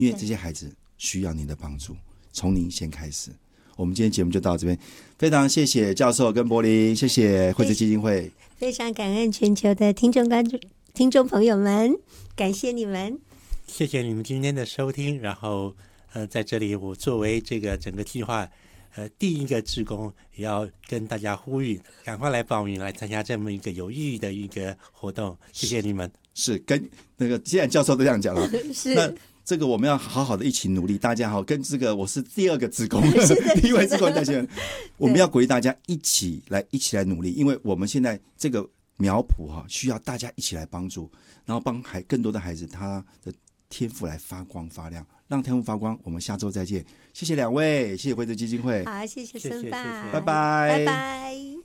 因为这些孩子需要您的帮助，从您先开始。我们今天节目就到这边，非常谢谢教授跟柏霖，谢谢惠智基金会， 非常感恩全球的听众朋友们，感谢你们， 谢谢你们今天的收听。然后在这里我作为这个整个计划第一个志工，也要跟大家呼吁，赶快来报名来参加这么一个有意义的一个活动。谢谢你们。 是跟那个既然教授都这样讲了， 是那这个我们要好好的一起努力，大家好，跟这个我是第二个志工，第一位志工带新人，我们要鼓励大家一起来努力，因为我们现在这个苗圃需要大家一起来帮助，然后帮更多的孩子他的天赋来发光发亮，让天赋发光。我们下周再见，谢谢两位，谢谢惠智基金会， 好，谢谢孙爸， 谢谢拜拜， 拜拜。